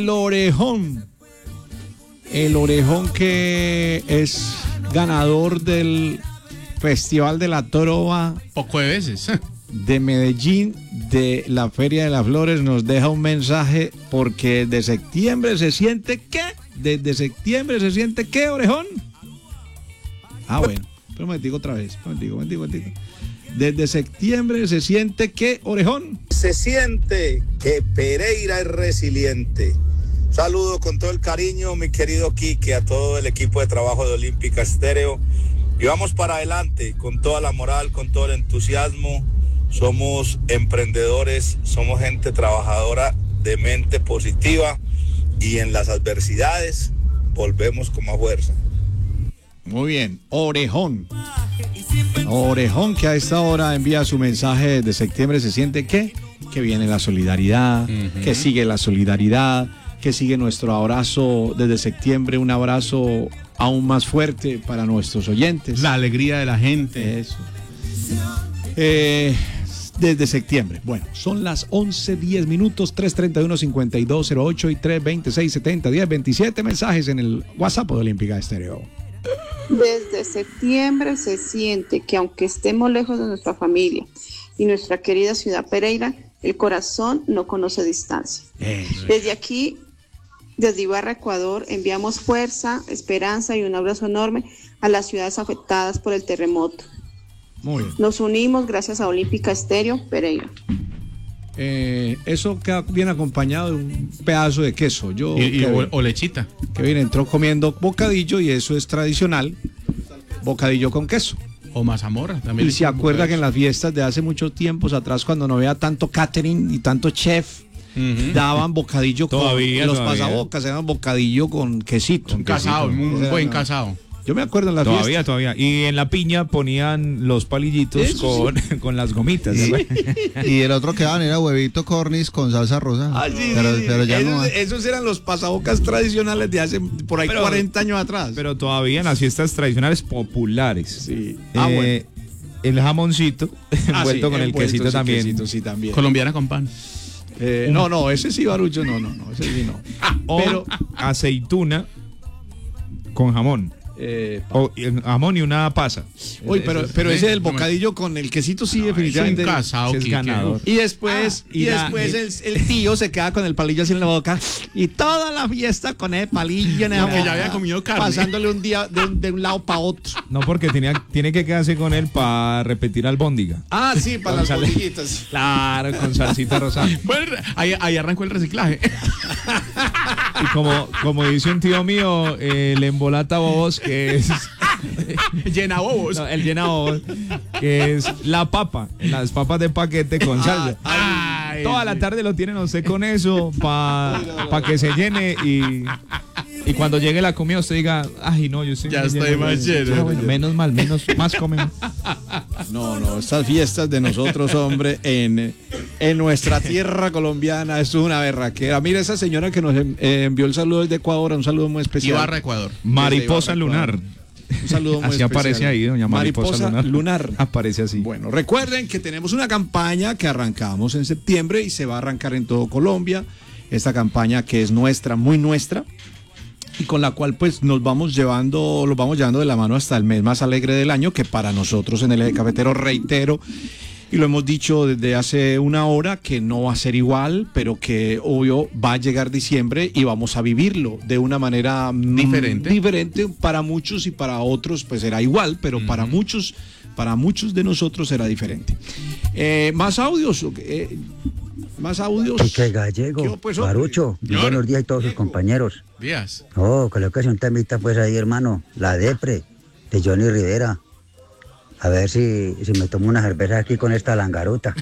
El Orejón. El Orejón que es ganador del Festival de la Trova. Poco de veces. De Medellín, de la Feria de las Flores, nos deja un mensaje porque de septiembre se siente ¿qué? Desde septiembre se siente ¿qué, Orejón? Ah, bueno, pero me digo otra vez, me digo. Desde septiembre se siente ¿qué, Orejón? Se siente que Pereira es resiliente. Saludo con todo el cariño, mi querido Quique, a todo el equipo de trabajo de Olímpica Estéreo. Y vamos para adelante con toda la moral, con todo el entusiasmo. Somos emprendedores, somos gente trabajadora de mente positiva y en las adversidades volvemos con más fuerza. Muy bien, Orejón. Orejón que a esta hora envía su mensaje de septiembre se siente ¿qué? Que viene la solidaridad, que sigue la solidaridad, que sigue nuestro abrazo desde septiembre, un abrazo aún más fuerte para nuestros oyentes. La alegría de la gente. Eso. Desde septiembre. Bueno, son las 11:10 minutos, 331-5208 y 326-70-10-27 mensajes en el WhatsApp de Olímpica Estéreo. Desde septiembre se siente que aunque estemos lejos de nuestra familia y nuestra querida ciudad Pereira, el corazón no conoce distancia. Desde aquí, desde Ibarra, Ecuador, enviamos fuerza, esperanza y un abrazo enorme a las ciudades afectadas por el terremoto. Muy bien. Nos unimos gracias a Olímpica Estéreo Pereira. Eso queda bien acompañado de un pedazo de queso. O lechita. Que viene, entró comiendo bocadillo y eso es tradicional. Bocadillo con queso. O mazamorra también. Y se acuerda que en las fiestas de hace muchos tiempos atrás, cuando no había tanto catering y tanto chef, daban bocadillo todavía, con los pasabocas, eran bocadillo con quesito. Un casado, un buen casado. Yo me acuerdo en las fiestas. Todavía. Y en la piña ponían los palillitos con las gomitas. Sí. Y el otro que daban era huevito cornish con salsa rosa. Pero ya no. Esos eran los pasabocas tradicionales de hace por ahí 40 años atrás. Pero todavía en las fiestas tradicionales populares. Sí. Bueno. El jamoncito envuelto con el quesito sí, también. Quesito, sí, también. Colombiana con pan. No, ese sí, Barucho, no, ese sí no. Pero aceituna con jamón. O jamón y una pasa. Uy, pero ese del bocadillo con el quesito sí, definitivamente es un casado, es ganador. Y después, el tío se queda con el palillo así en la boca y toda la fiesta con el palillo en el porque boca, ya había comido carne, pasándole un día de un lado para otro. No, porque tiene que quedarse con él para repetir albóndiga. Ah, sí, para las bolillitas. Claro, con salsita rosada. Bueno, ahí arrancó el reciclaje. Y como dice un tío mío, el embolata bobos, que es llena bobos. No, el llena bobos, que es la papa, las papas de paquete con salsa. Toda la tarde lo tienen usted con eso para que se llene y cuando llegue la comida usted diga, ay no, yo ya estoy más lleno. Menos mal, más comen. No, estas fiestas de nosotros, hombre, en nuestra tierra colombiana, esto es una berraquera. Mira esa señora que nos envió el saludo desde Ecuador, un saludo muy especial. Ibarra, Ecuador. Mariposa lunar. Un saludo muy así especial. Aparece ahí, doña Mariposa lunar. Aparece así. Bueno, recuerden que tenemos una campaña que arrancamos en septiembre y se va a arrancar en todo Colombia. Esta campaña que es nuestra, muy nuestra, y con la cual pues los vamos llevando de la mano hasta el mes más alegre del año, que para nosotros en el Eje Cafetero, reitero, y lo hemos dicho desde hace una hora, que no va a ser igual, pero que obvio va a llegar diciembre y vamos a vivirlo de una manera diferente para muchos, y para otros pues será igual, pero para muchos de nosotros será diferente. Más audios. Quique Gallego, Barucho, buenos días a todos sus compañeros. Días. Coloquese un temita pues ahí, hermano, la depre de Johnny Rivera. A ver si me tomo una cerveza aquí con esta langaruta.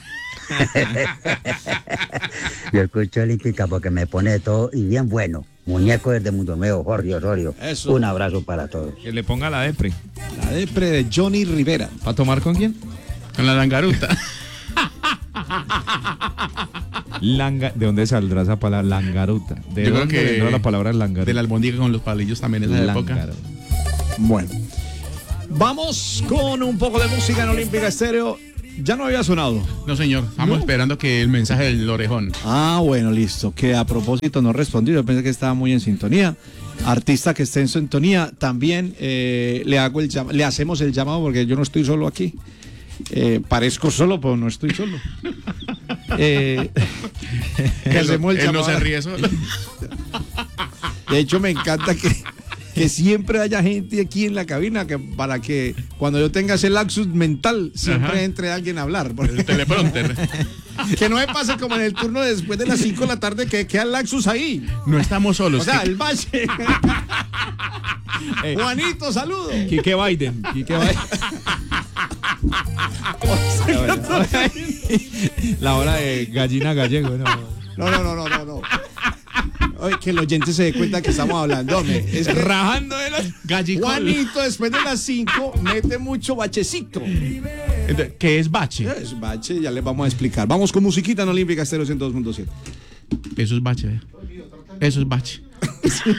Yo escucho Olímpica porque me pone de todo y bien bueno. Muñeco desde Mundo Nuevo, Jorge Osorio. Eso. Un abrazo para todos. Que le ponga la depre. La depre de Johnny Rivera. ¿Para tomar con quién? Con la langaruta. ¿De dónde saldrá esa palabra? Langaruta. ¿De Yo dónde creo que vendrá la palabra langaruta? De la albóndiga con los palillos también en esa época. Bueno, vamos con un poco de música en Olímpica Estéreo. Ya no había sonado. No, señor. Estamos esperando que el mensaje del orejón. Ah, bueno, listo. Que a propósito no respondí. Yo pensé que estaba muy en sintonía. Artista que esté en sintonía, también le hacemos el llamado porque yo no estoy solo aquí. Parezco solo, pero no estoy solo. Hacemos el llamado. Él no se ríe solo. De hecho, me encanta que siempre haya gente aquí en la cabina para que cuando yo tenga ese lapsus mental siempre entre alguien a hablar. El teleprompter. Que no me pase como en el turno después de las 5 de la tarde que queda el lapsus ahí. No estamos solos. O sea, el bache. Juanito, saludo. Quique Biden. La hora de gallina gallego, No. Oye, que el oyente se dé cuenta que estamos hablando, hombre. Es que rajando de los gallicos. Juanito, después de las 5, mete mucho bachecito. Entonces, ¿qué es bache? Es bache, ya les vamos a explicar. Vamos con musiquita en Olímpica Estéreo 102.7. Eso es bache. Eso es bache.